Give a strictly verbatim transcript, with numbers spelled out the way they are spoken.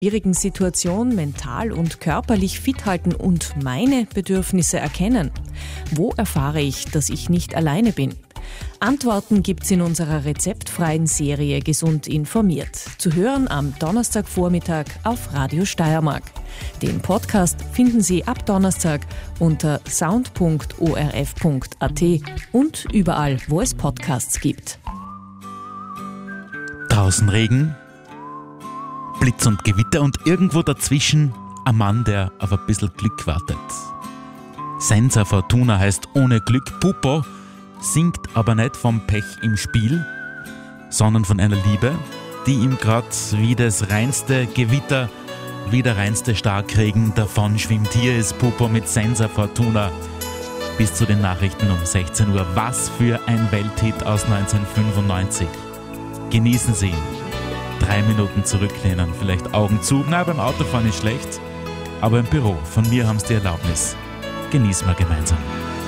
schwierigen Situation mental und körperlich fit halten und meine Bedürfnisse erkennen? Wo erfahre ich, dass ich nicht alleine bin? Antworten gibt's in unserer rezeptfreien Serie Gesund informiert. Zu hören am Donnerstagvormittag auf Radio Steiermark. Den Podcast finden Sie ab Donnerstag unter sound punkt o r f punkt a t und überall, wo es Podcasts gibt. Draußen Regen, Blitz und Gewitter und irgendwo dazwischen ein Mann, der auf ein bisschen Glück wartet. Senza Fortuna heißt ohne Glück. Pupo singt aber nicht vom Pech im Spiel, sondern von einer Liebe, die ihm grad wie das reinste Gewitter, wie der reinste Starkregen davon schwimmt. Hier ist Pupo mit Senza Fortuna bis zu den Nachrichten um sechzehn Uhr. Was für ein Welthit aus neunzehnhundertfünfundneunzig. Genießen Sie ihn. Drei Minuten zurücklehnen, vielleicht Augen zu. Na, beim Autofahren ist schlecht, aber im Büro, von mir haben Sie die Erlaubnis. Genießen wir gemeinsam.